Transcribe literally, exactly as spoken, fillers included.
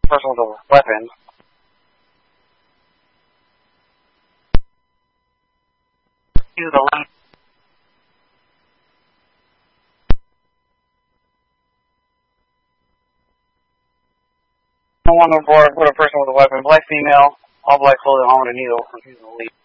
person with a weapon. Use the line. One on board with a person with a weapon. Black female, all black clothing, armed with a needle. Confusing the lead.